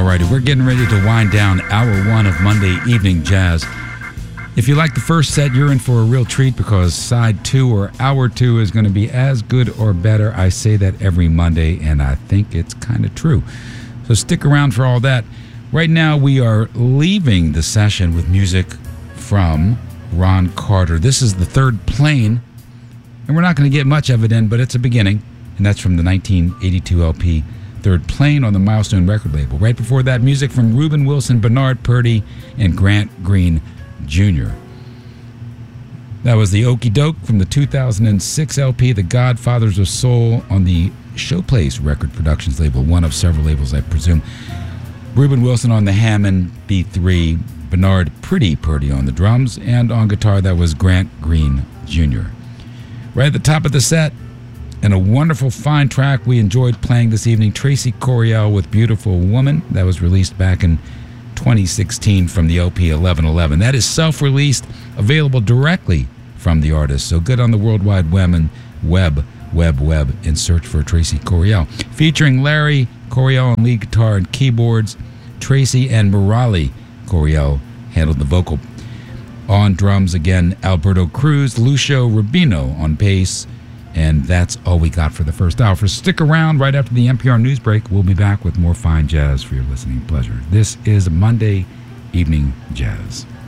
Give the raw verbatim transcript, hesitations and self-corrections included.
righty, we're getting ready to wind down hour one of Monday Evening Jazz. If you like the first set, you're in for a real treat because side two or hour two is going to be as good or better. I say that every Monday, and I think it's kind of true. So stick around for all that. Right now, we are leaving the session with music from Ron Carter. This is the third plane, and we're not going to get much of it in, but it's a beginning, and that's from the nineteen eighty-two L P, Third Plane on the Milestone record label. Right before that, music from Reuben Wilson, Bernard Purdie, and Grant Green Junior That was the Okie Doke from the two thousand six L P, The Godfathers of Soul, on the Showplace Record Productions label, one of several labels, I presume. Reuben Wilson on the Hammond B three, Bernard Pretty Purdie on the drums, and on guitar, that was Grant Green Junior Right at the top of the set, and a wonderful, fine track we enjoyed playing this evening, Tracy Coriel with Beautiful Woman. That was released back in twenty sixteen from the L P eleven eleven. That is self-released, available directly from the artist. So good on the World Wide Web and web, web, web, and search for Tracy Coriel. Featuring Larry Coriel on lead guitar and keyboards. Tracy and Murali Coriel handled the vocal. On drums, again, Alberto Cruz, Lucio Rubino on bass. And that's all we got for the first hour. For stick around right after the N P R news break. We'll be back with more fine jazz for your listening pleasure. This is Monday Evening Jazz.